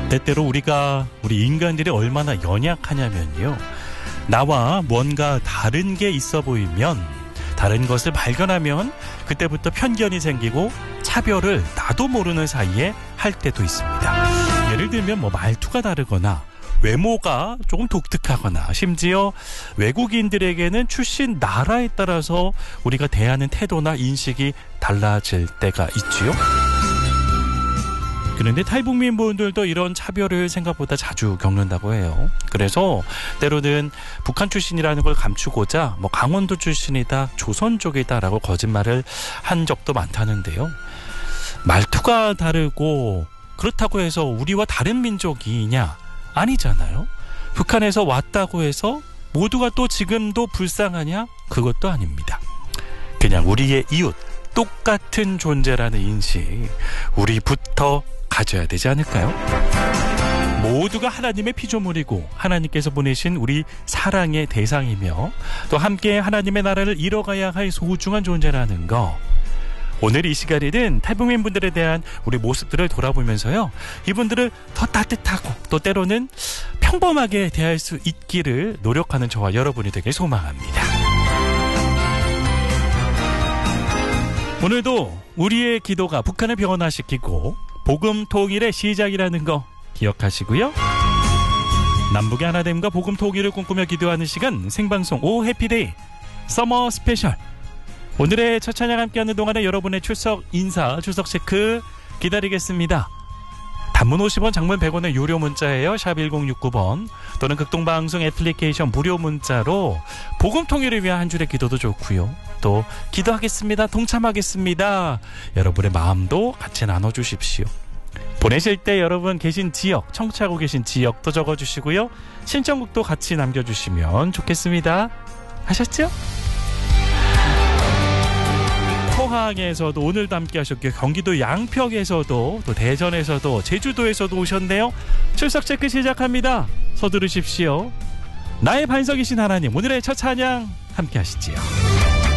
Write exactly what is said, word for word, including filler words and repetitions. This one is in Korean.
때때로 우리가 우리 인간들이 얼마나 연약하냐면요. 나와 뭔가 다른 게 있어 보이면, 다른 것을 발견하면 그때부터 편견이 생기고 차별을 나도 모르는 사이에 할 때도 있습니다. 예를 들면 뭐 말투가 다르거나 외모가 조금 독특하거나 심지어 외국인들에게는 출신 나라에 따라서 우리가 대하는 태도나 인식이 달라질 때가 있지요. 그런데 탈북민 분들도 이런 차별을 생각보다 자주 겪는다고 해요. 그래서 때로는 북한 출신이라는 걸 감추고자 뭐 강원도 출신이다, 조선 쪽이다라고 거짓말을 한 적도 많다는데요. 말투가 다르고 그렇다고 해서 우리와 다른 민족이냐? 아니잖아요. 북한에서 왔다고 해서 모두가 또 지금도 불쌍하냐? 그것도 아닙니다. 그냥 우리의 이웃, 똑같은 존재라는 인식, 우리부터 가져야 되지 않을까요? 모두가 하나님의 피조물이고 하나님께서 보내신 우리 사랑의 대상이며 또 함께 하나님의 나라를 이뤄가야 할 소중한 존재라는 거, 오늘 이 시간에는 탈북민 분들에 대한 우리 모습들을 돌아보면서요, 이분들을 더 따뜻하고 또 때로는 평범하게 대할 수 있기를 노력하는 저와 여러분이 되길 소망합니다. 오늘도 우리의 기도가 북한을 변화시키고 복음 통일의 시작이라는 거 기억하시고요. 남북의 하나됨과 복음 통일을 꿈꾸며 기도하는 시간, 생방송 오 해피데이 서머 스페셜. 오늘의 첫 찬양 함께하는 동안에 여러분의 출석 인사, 출석 체크 기다리겠습니다. 단문 오십 원, 장문 백 원의 유료 문자예요. 샵 일공육구 번 또는 극동방송 애플리케이션 무료 문자로 복음 통일을 위한 한 줄의 기도도 좋고요. 또 기도하겠습니다, 동참하겠습니다, 여러분의 마음도 같이 나눠주십시오. 보내실 때 여러분 계신 지역, 청취하고 계신 지역도 적어주시고요. 신청곡도 같이 남겨주시면 좋겠습니다. 하셨죠? 포항에서도 오늘도 함께 하셨고요. 경기도 양평에서도, 또 대전에서도, 제주도에서도 오셨네요. 출석 체크 시작합니다. 서두르십시오. 나의 반석이신 하나님, 오늘의 첫 찬양 함께 하시지요.